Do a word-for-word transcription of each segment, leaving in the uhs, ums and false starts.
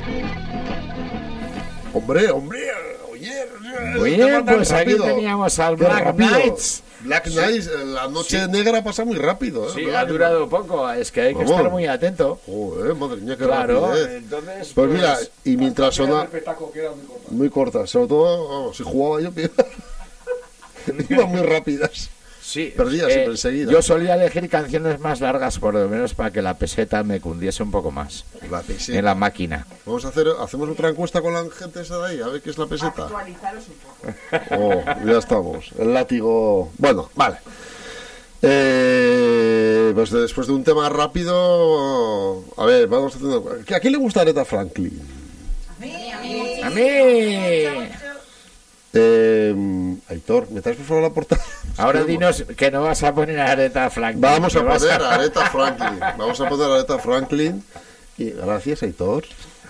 Hombre, hombre, oye. Bien, pues aquí teníamos al Black Knights. Black Knights, sí. La noche sí. negra pasa muy rápido. ¿eh? Sí, Black ha durado Knight. poco, es que hay que Vamos. estar muy atento. Joder, madre mía, qué claro, rapidez. Entonces, pues, pues mira, y mientras sonaba... El espectáculo queda muy corta. Muy corta, sobre todo, vamos, si jugaba yo, iban muy rápidas. Sí, perdía eh, siempre enseguida. Yo solía elegir canciones más largas, por lo menos para que la peseta me cundiese un poco más. La peseta. En la máquina. Vamos a hacer, hacemos otra encuesta con la gente esa de ahí, a ver qué es la peseta. Actualizaros un poco. Oh, ya estamos. El látigo. Bueno, vale. Eh, pues después de un tema rápido, a ver, vamos haciendo. ¿A quién le gusta Aretha Franklin? A mí, a mí. A mí. Eh, Aitor, ¿me traes por favor la portada? Ahora dinos que no vas a poner a Aretha Franklin. Vamos a poner a Aretha Franklin. Vamos a poner a Aretha Franklin. Y gracias, Aitor.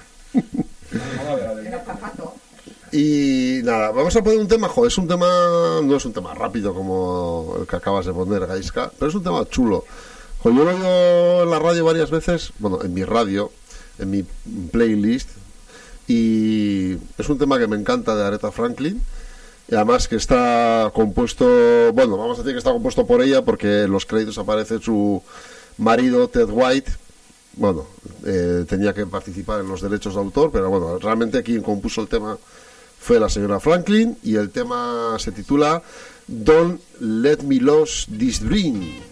Y nada, vamos a poner un tema, joder, es un tema, no es un tema rápido como el que acabas de poner, Gaiska, pero es un tema chulo. Joder, yo lo oigo en la radio varias veces, bueno, en mi radio, en mi playlist, y es un tema que me encanta de Aretha Franklin, y además que está compuesto, bueno, vamos a decir que está compuesto por ella porque en los créditos aparece su marido Ted White. Bueno, eh, tenía que participar en los derechos de autor, pero bueno, realmente quien compuso el tema fue la señora Franklin, y el tema se titula Don't Let Me Lose This Dream.